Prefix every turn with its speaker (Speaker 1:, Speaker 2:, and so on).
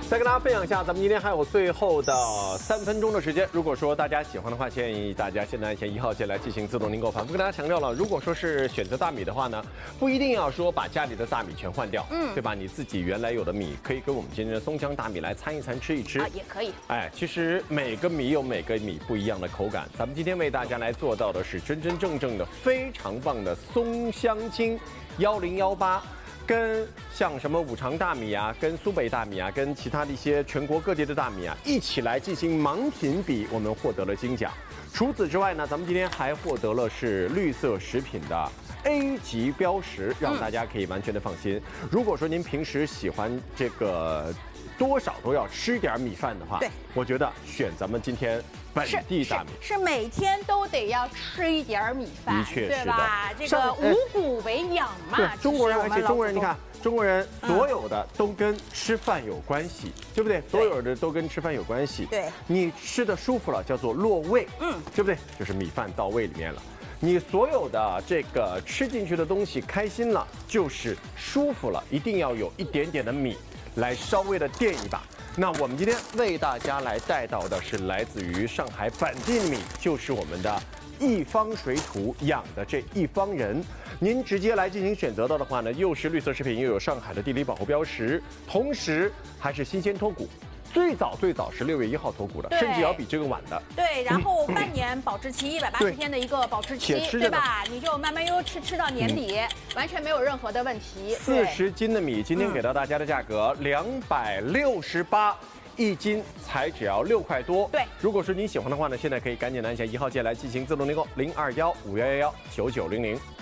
Speaker 1: 再跟大家分享一下，咱们今天还有最后的3分钟的时间。如果说大家喜欢的话，建议大家现在按下1号键来进行自动订购。反复跟大家强调了，如果说是选择大米的话呢，不一定要说把家里的大米全换掉，对吧？你自己原来有的米可以跟我们今天的松江大米来掺一掺，吃一吃
Speaker 2: 也可以。
Speaker 1: 哎，其实每个米有每个米不一样的口感。咱们今天为大家来做到的是真真正正的非常棒的松香精1018。跟像什么五常大米啊，跟苏北大米啊，跟其他的一些全国各地的大米啊，一起来进行盲品比，我们获得了金奖。除此之外呢，咱们今天还获得了是绿色食品的 A 级标识，让大家可以完全的放心。如果说您平时喜欢这个多少都要吃点米饭的话，
Speaker 2: 对，
Speaker 1: 我觉得选咱们今天本地大米
Speaker 2: 是每天都得要吃一点米饭，
Speaker 1: 的确是的，
Speaker 2: 对吧？这个五谷为养嘛。
Speaker 1: 对，中国人，而且中国人，你看，中国人所有的都跟吃饭有关系，对不对？所有的都跟吃饭有关系。
Speaker 2: 对，
Speaker 1: 你吃的舒服了，叫做落胃，对不对？就是米饭到胃里面了。你所有的这个吃进去的东西开心了，就是舒服了，一定要有一点点的米来稍微的垫一把。那我们今天为大家来带到的是来自于上海本地米，就是我们的一方水土养的这一方人。您直接来进行选择到的话呢，又是绿色食品，又有上海的地理保护标识，同时还是新鲜脱骨。最早是6月1号脱骨的，甚至要比这个晚的。
Speaker 2: 对，然后半年保质期，180天的一个保质期，对吧？你就慢慢悠吃到年底，完全没有任何的问题。
Speaker 1: 40斤的米，今天给到大家的价格268。1斤才只要6块多。
Speaker 2: 对，
Speaker 1: 如果说您喜欢的话呢，现在可以赶紧按下1号键来进行自动订购，0215119900。